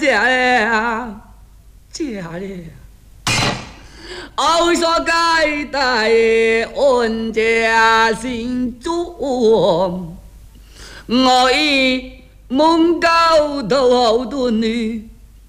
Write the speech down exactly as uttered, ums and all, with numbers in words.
假的，假的。后所解代的恩家心主，我以门高头后盾女。